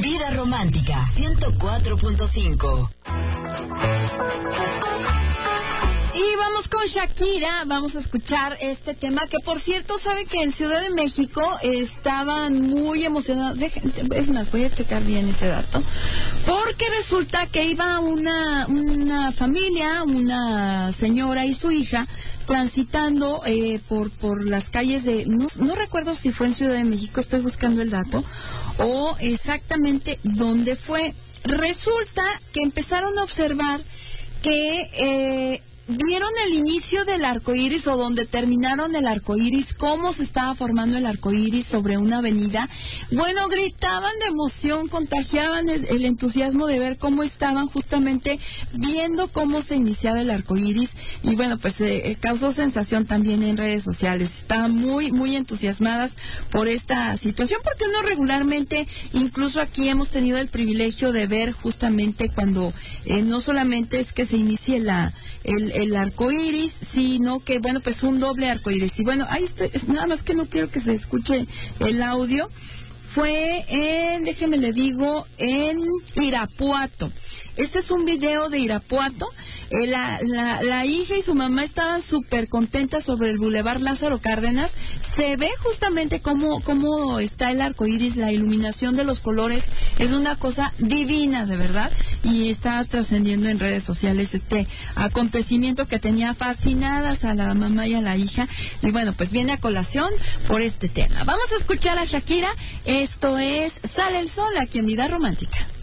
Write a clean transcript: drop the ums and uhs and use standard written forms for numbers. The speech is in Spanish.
Vida Romántica 104.5. Y vamos con Shakira, vamos a escuchar este tema que, por cierto, sabe que en Ciudad de México estaban muy emocionados. Es más, voy a checar bien ese dato, porque resulta que iba una familia, una señora y su hija, transitando por las calles de, no recuerdo si fue en Ciudad de México, estoy buscando el dato, o exactamente dónde fue. Resulta que empezaron a observar que vieron el inicio del arco iris, o donde terminaron el arco iris, cómo se estaba formando el arco iris sobre una avenida. Bueno, gritaban de emoción, contagiaban el entusiasmo de ver cómo estaban justamente viendo cómo se iniciaba el arco iris. Y bueno, pues causó sensación también en redes sociales. Estaban muy, muy entusiasmadas por esta situación, porque uno regularmente, incluso aquí hemos tenido el privilegio de ver justamente cuando no solamente es que se inicie el arco iris, sino que, bueno, pues un doble arco iris. Y bueno, ahí estoy, nada más que no quiero que se escuche el audio. Fue déjeme le digo, en Irapuato. Este es un video de Irapuato. La hija y su mamá estaban súper contentas sobre el Boulevard Lázaro Cárdenas. Se ve justamente cómo está el arco iris, la iluminación de los colores. Es una cosa divina, de verdad. Y está trascendiendo en redes sociales este acontecimiento que tenía fascinadas a la mamá y a la hija. Y bueno, pues viene a colación por este tema. Vamos a escuchar a Shakira. Esto es Sale el Sol, aquí en Vida Romántica.